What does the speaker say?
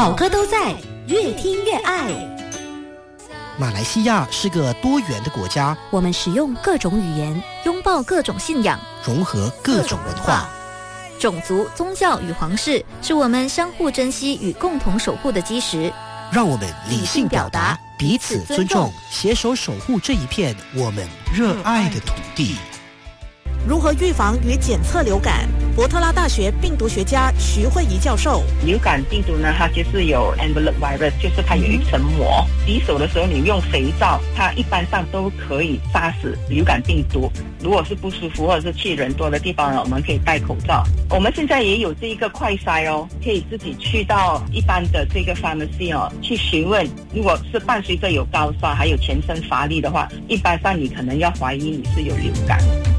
好歌都在，越听越爱。 马来西亚是个多元的国家， 我们使用各种语言，拥抱各种信仰， 融合各种文化。 种族、宗教与皇室是我们相互珍惜与共同守护的基石。 让我们理性表达，彼此尊重，携手守护这一片我们热爱的土地。 如何预防与检测流感？伯特拉大学病毒学家徐慧仪教授， 流感病毒呢，它就是有 envelope virus， 就是它有一层膜。洗手的时候你用肥皂，它一般上都可以杀死流感病毒。如果是不舒服或者是去人多的地方呢，我们可以戴口罩。我们现在也有这一个快筛哦，可以自己去到一般的这个 pharmacy 哦，去询问。如果是伴随着有高烧还有全身乏力的话，一般上你可能要怀疑你是有流感。